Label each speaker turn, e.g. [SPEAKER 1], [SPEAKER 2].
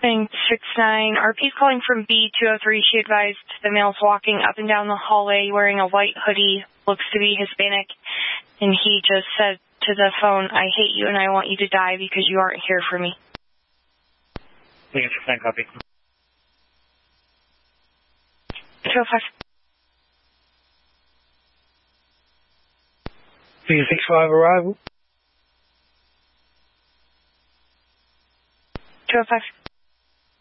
[SPEAKER 1] Thing 6-9. RP's calling from B203. She advised the male's walking up and down the hallway wearing a white hoodie, looks to be Hispanic, and he just said to the phone, "I hate you and I want you to die because you aren't here for me."
[SPEAKER 2] Lincoln 6-9, copy.
[SPEAKER 1] 205.
[SPEAKER 2] Lincoln 6-5, arrival.
[SPEAKER 1] 205.